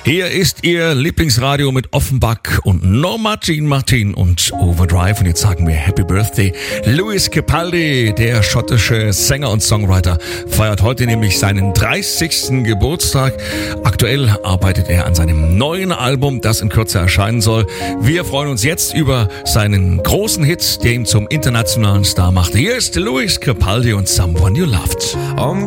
Hier ist Ihr Lieblingsradio mit Offenbach und Norma Jean Martin und Overdrive. Und jetzt sagen wir Happy Birthday. Lewis Capaldi, der schottische Sänger und Songwriter, feiert heute nämlich seinen 30. Geburtstag. Aktuell arbeitet er an seinem neuen Album, das in Kürze erscheinen soll. Wir freuen uns jetzt über seinen großen Hit, der ihn zum internationalen Star machte. Hier ist Lewis Capaldi und Someone You Loved.